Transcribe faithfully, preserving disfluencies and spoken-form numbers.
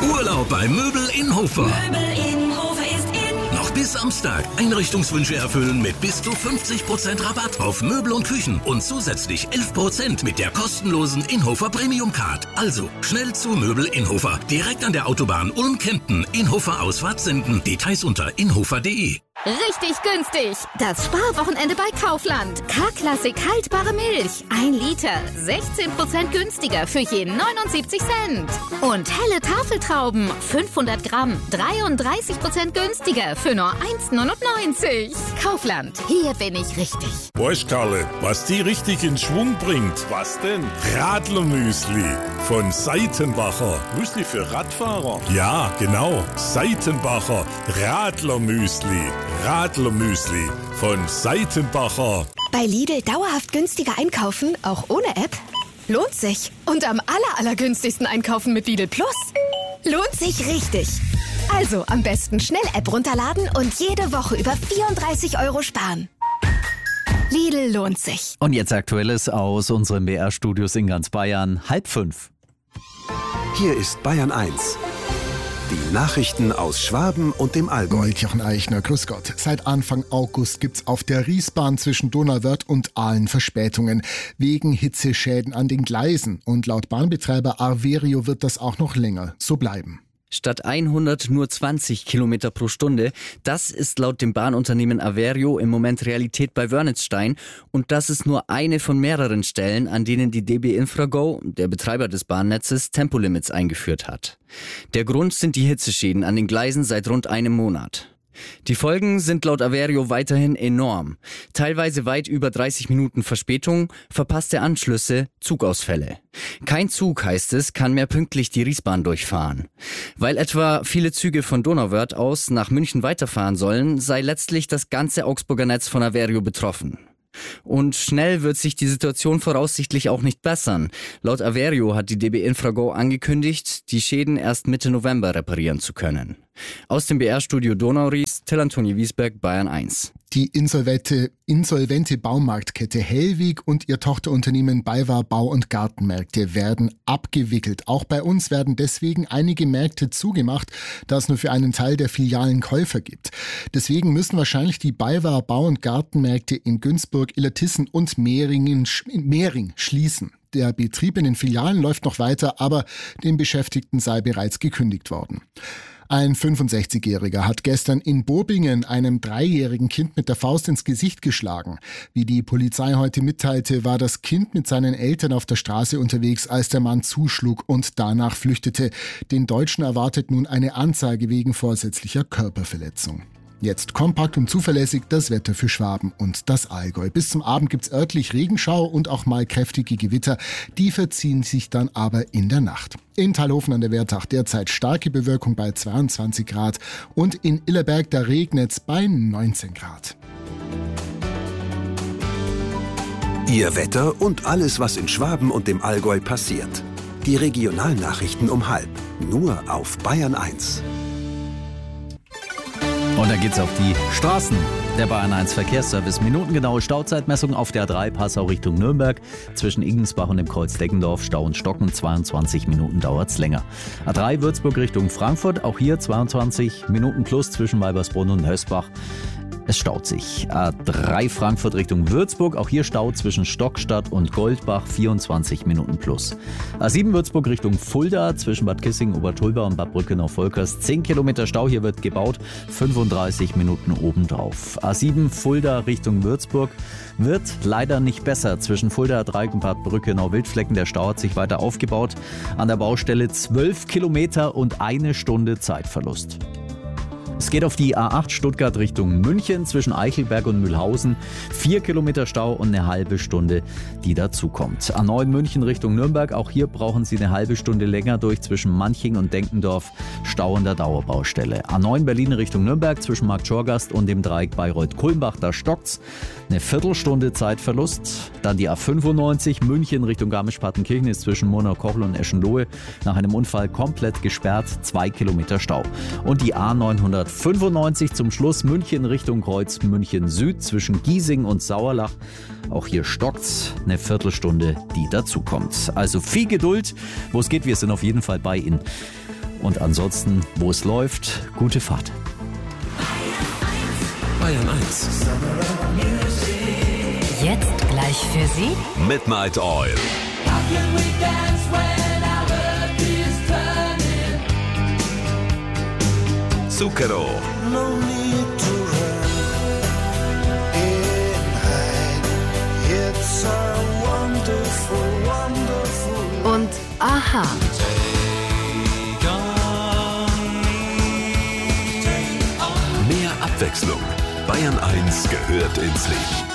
Urlaub bei Möbel in Hofer. Möbel in Hofer ist in. Noch bis Samstag. Einrichtungswünsche erfüllen mit bis zu fünfzig Prozent Rabatt auf Möbel und Küchen und zusätzlich elf Prozent mit der kostenlosen Inhofer Premium Card. Also schnell zu Möbel in Hofer. Direkt an der Autobahn Ulm-Kempten. Inhofer Ausfahrt senden. Details unter inhofer punkt de. Richtig günstig. Das Sparwochenende bei Kaufland. K-Klassik haltbare Milch. Ein Liter. sechzehn Prozent günstiger für je neunundsiebzig Cent. Und helle Tafeltrauben. fünfhundert Gramm. dreiunddreißig Prozent günstiger für nur eins neunundneunzig. Kaufland. Hier bin ich richtig. Weißt Karle, was die richtig in Schwung bringt? Was denn? Radlermüsli von Seitenbacher. Müsli für Radfahrer? Ja, genau. Seitenbacher Radlermüsli. Radlermüsli von Seitenbacher. Bei Lidl dauerhaft günstiger einkaufen, auch ohne App? Lohnt sich. Und am aller, allergünstigsten einkaufen mit Lidl Plus. Lohnt sich richtig. Also am besten schnell App runterladen und jede Woche über vierunddreißig Euro sparen. Lidl lohnt sich. Und jetzt Aktuelles aus unseren B R-Studios in ganz Bayern. Halb fünf. Hier ist Bayern eins. Die Nachrichten aus Schwaben und dem Allgäu. Mit Jochen Eichner, grüß Gott. Seit Anfang August gibt's auf der Riesbahn zwischen Donauwörth und Aalen Verspätungen wegen Hitzeschäden an den Gleisen. Und laut Bahnbetreiber Averio wird das auch noch länger so bleiben. Statt hundert nur zwanzig Kilometer pro Stunde. Das ist laut dem Bahnunternehmen Averio im Moment Realität bei Wörnitzstein. Und das ist nur eine von mehreren Stellen, an denen die D B Infrago, der Betreiber des Bahnnetzes, Tempolimits eingeführt hat. Der Grund sind die Hitzeschäden an den Gleisen seit rund einem Monat. Die Folgen sind laut Averio weiterhin enorm. Teilweise weit über dreißig Minuten Verspätung, verpasste Anschlüsse, Zugausfälle. Kein Zug, heißt es, kann mehr pünktlich die Riesbahn durchfahren. Weil etwa viele Züge von Donauwörth aus nach München weiterfahren sollen, sei letztlich das ganze Augsburger Netz von Averio betroffen. Und schnell wird sich die Situation voraussichtlich auch nicht bessern. Laut Averio hat die D B Infrago angekündigt, die Schäden erst Mitte November reparieren zu können. Aus dem B R-Studio Donauries, Till Antoni Wiesberg, Bayern eins. Die insolvente, insolvente Baumarktkette Hellwig und ihr Tochterunternehmen BayWa Bau- und Gartenmärkte werden abgewickelt. Auch bei uns werden deswegen einige Märkte zugemacht, da es nur für einen Teil der Filialen Käufer gibt. Deswegen müssen wahrscheinlich die BayWa Bau- und Gartenmärkte in Günzburg, Illertissen und Mehringen, Mehring schließen. Der Betrieb in den Filialen läuft noch weiter, aber den Beschäftigten sei bereits gekündigt worden. Ein fünfundsechzigjähriger hat gestern in Bobingen einem dreijährigen Kind mit der Faust ins Gesicht geschlagen. Wie die Polizei heute mitteilte, war das Kind mit seinen Eltern auf der Straße unterwegs, als der Mann zuschlug und danach flüchtete. Den Deutschen erwartet nun eine Anzeige wegen vorsätzlicher Körperverletzung. Jetzt kompakt und zuverlässig das Wetter für Schwaben und das Allgäu. Bis zum Abend gibt's örtlich Regenschau und auch mal kräftige Gewitter. Die verziehen sich dann aber in der Nacht. In Talhofen an der Wertach derzeit starke Bewölkung bei zweiundzwanzig Grad und in Illerberg da regnet's bei neunzehn Grad. Ihr Wetter und alles, was in Schwaben und dem Allgäu passiert. Die Regionalnachrichten um halb. Nur auf Bayern eins. Und dann geht's auf die Straßen. Der Bayern eins Verkehrsservice. Minutengenaue Stauzeitmessung auf der A drei Passau Richtung Nürnberg. Zwischen Igensbach und dem Kreuz Deggendorf Stau und Stocken. zweiundzwanzig Minuten dauert's länger. A drei Würzburg Richtung Frankfurt. Auch hier zweiundzwanzig Minuten plus zwischen Weibersbrunn und Hösbach. Es staut sich. A drei Frankfurt Richtung Würzburg. Auch hier Stau zwischen Stockstadt und Goldbach. vierundzwanzig Minuten plus. A sieben Würzburg Richtung Fulda. Zwischen Bad Kissingen, Obertulba und Bad Brückenau-Volkers. zehn Kilometer Stau. Hier wird gebaut. fünfunddreißig Minuten obendrauf. A sieben Fulda Richtung Würzburg. Wird leider nicht besser. Zwischen Fulda, Dreieck und Bad Brückenau-Wildflecken. Der Stau hat sich weiter aufgebaut. An der Baustelle zwölf Kilometer und eine Stunde Zeitverlust. Es geht auf die A acht Stuttgart Richtung München zwischen Eichelberg und Mühlhausen. Vier Kilometer Stau und eine halbe Stunde, die dazukommt. A neun München Richtung Nürnberg. Auch hier brauchen Sie eine halbe Stunde länger durch zwischen Manching und Denkendorf. Stau an der Dauerbaustelle. A neun Berlin Richtung Nürnberg zwischen Markt Schorgast und dem Dreieck Bayreuth-Kulmbach. Da stockt's. Eine Viertelstunde Zeitverlust. Dann die A fünfundneunzig München Richtung Garmisch-Partenkirchen ist zwischen Murnau-Kochel und Eschenlohe nach einem Unfall komplett gesperrt. Zwei Kilometer Stau. Und die A neunhundertfünfundneunzig zum Schluss München Richtung Kreuz München Süd zwischen Giesing und Sauerlach. Auch hier stockt's. Eine Viertelstunde, die dazukommt. Also viel Geduld. Wo es geht, wir sind auf jeden Fall bei Ihnen. Und ansonsten, wo es läuft, gute Fahrt. Bayern eins. Jetzt gleich für Sie Midnight Oil. Zucchero. Und aha. Mehr Abwechslung. Bayern eins gehört ins Leben.